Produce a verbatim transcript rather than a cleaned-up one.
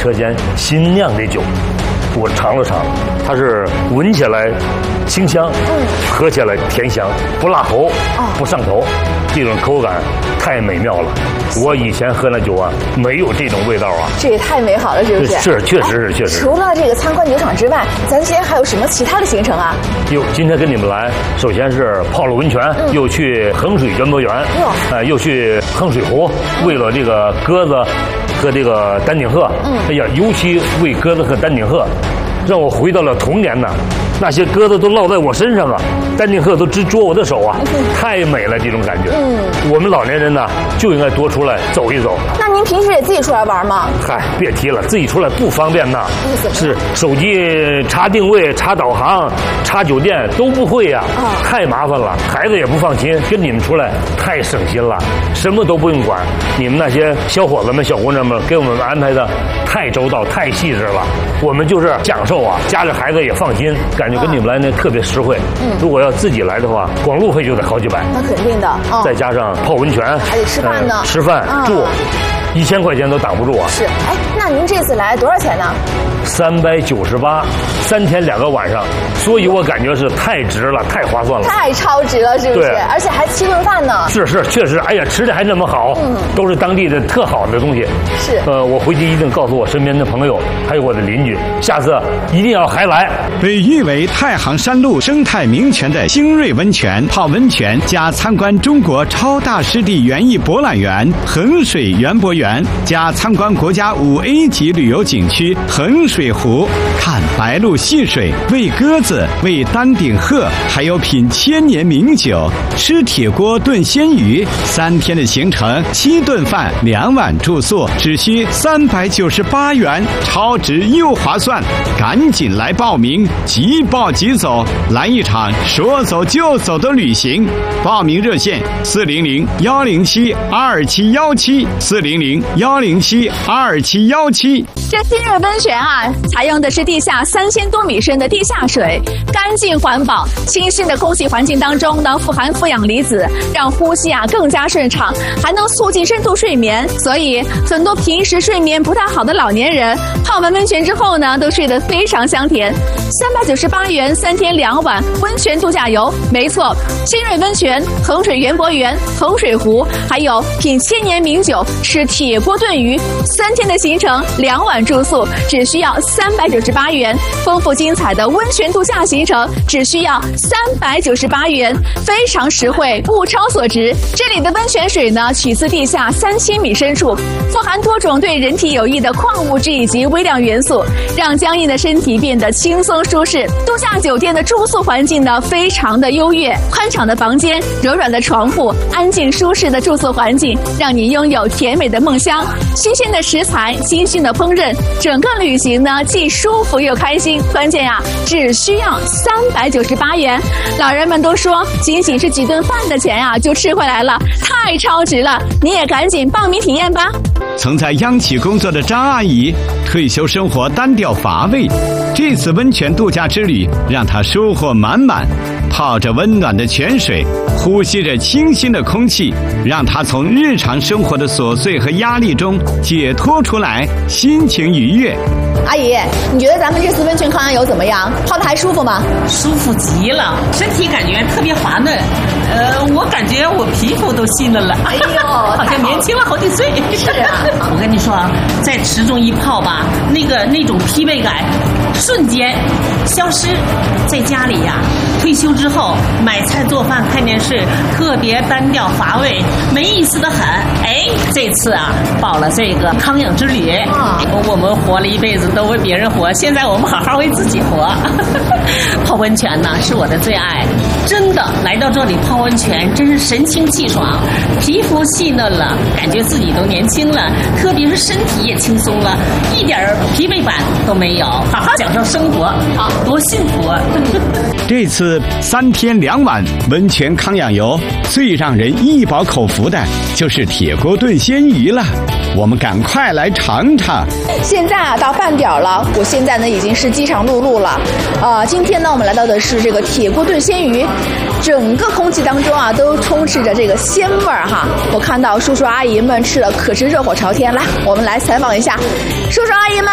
车间新酿的酒，我尝了尝，它是闻起来清香，嗯，喝起来甜香，不辣喉，不上头，这种口感太美妙了。我以前喝那酒啊，没有这种味道啊。 这也太美好了，是不是？ 是，确实是，确实。 除了这个参观酒厂之外，咱今天还有什么其他的行程啊？ 哟，今天跟你们来，首先是泡了温泉，嗯、又去衡水园博园，呃，又去衡水湖，为了这个鸽子和这个丹顶鹤，嗯，哎呀，尤其为鸽子和丹顶鹤，让我回到了童年呐。那些鸽子都落在我身上啊，丹顶鹤都直捉我的手啊，太美了，这种感觉。嗯，我们老年人呢就应该多出来走一走。 那您平时也自己出来玩吗？ 嗨，别提了，自己出来不方便呐。是手机查定位、查导航、查酒店都不会呀、啊，哦、太麻烦了，孩子也不放心。跟你们出来太省心了，什么都不用管。你们那些小伙子们、小姑娘们给我们安排的太周到、太细致了，我们就是享受啊，家里孩子也放心。感觉跟你们来呢特别实惠。嗯，如果要自己来的话，光路费就得好几百。 那肯定的。哦、 再加上泡温泉， 还得吃饭呢。 呃、吃饭、嗯、住，一千块钱都挡不住啊。 是，哎，那您这次来多少钱呢？ 三百九十八，三天两个晚上，所以我感觉是太值了，太划算了， 太超值了，是不是？而且还七顿饭呢。是是，确实，哎呀，吃的还那么好，嗯，都是当地的特好的东西。 是， 呃，我回去一定告诉我身边的朋友，还有我的邻居，下次一定要还来。 被誉为太行山路生态名泉的新锐温泉，泡温泉加参观中国超大湿地园艺博览园衡水园博园，加参观国家五 A 级旅游景区衡水湖，看白鹭戏水，喂鸽子，喂丹顶鹤，还有品千年名酒，吃铁锅炖鲜鱼。三天的行程，七顿饭，两晚住宿，只需三百九十八元，超值又划算，赶紧来报名，即报即走，来一场说走就走的旅行。报名热线：四零零幺零七二七幺七，四零零幺零七二七幺七。 这新锐温泉啊，采用的是地下三千多米深的地下水，干净环保，清新的空气环境当中呢，富含负氧离子，让呼吸啊更加顺畅，还能促进深度睡眠。所以很多平时睡眠不太好的老年人，泡完温泉之后呢，都睡得非常香甜。三百九十八元，三天两晚温泉度假游，没错，新锐温泉、衡水园博园、衡水湖，还有品千年名酒、吃铁锅炖鱼，三天的行程，两晚住宿，只需要三百九十八元。丰富精彩的温泉度假行程，只需要三百九十八元，非常实惠，物超所值。这里的温泉水呢，取自地下三千米深处，富含多种对人体有益的矿物质以及微量元素，让僵硬的身体变得轻松舒适。度假酒店的住宿环境呢，非常的优越，宽敞的房间，柔软的床铺，安静舒适的住宿环境，让你拥有甜美的梦乡。新鲜的食材，精心的烹饪，整个旅行呢既舒服又开心。关键呀、啊，只需要三百九十八元。老人们都说，仅仅是几顿饭的钱啊，就吃回来了，太超值了！你也赶紧报名体验吧。 曾在央企工作的张阿姨，退休生活单调乏味，这次温泉度假之旅让她收获满满。泡着温暖的泉水，呼吸着清新的空气，让她从日常生活的琐碎和压力中解脱出来，心情愉悦。 阿姨，你觉得咱们这次温泉康阳游怎么样？泡得还舒服吗？ 舒服极了，身体感觉特别滑嫩。呃，我感觉我皮肤都细嫩了。哎呦，好像年轻了好几岁。 是啊， 我跟你说啊，在池中一泡吧，那个那种疲惫感瞬间消失。在家里呀，退休之后买菜做饭看电视，特别单调乏味，没意思的很。哎，这次啊，报了这个康养之旅，啊，我们活了一辈子都为别人活，现在我们好好为自己活。泡温泉呢是我的最爱，真的来到这里泡温泉，真是神清气爽，皮肤细嫩了，感觉自己都年轻了，特别是身体也轻松了，一点疲惫感都没有，好好享受生活，好，多幸福啊！ 这次三天两晚温泉康养游，最让人一饱口福的就是铁锅炖鲜鱼了，我们赶快来尝尝。 现在啊，到饭点了，我现在呢已经是饥肠辘辘了。呃，今天呢，我们来到的是这个铁锅炖鲜鱼，整个空气当中啊都充斥着这个鲜味儿哈。我看到叔叔阿姨们吃的可是热火朝天，来，我们来采访一下叔叔阿姨们。